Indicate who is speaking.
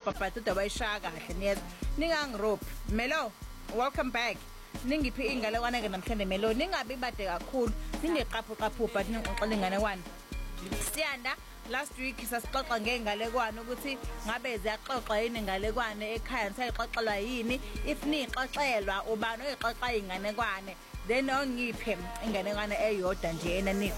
Speaker 1: babhaduda bayishaya kahle niyeza ningangirope Melo welcome back ningiphi ingalekwane ke namhlanje Melo ningabi bade kakhulu nineqaphu but ningixoxela inganekwane Siyanda last week sasixoxa ngengalekwane ukuthi ngabe ziyaxoxa yini ingalekwane ekhaya nisayixoxelwa yini if nixoxelwa ubani oyixoxa inganekwane then ongiphe inganekwane eyodwa nje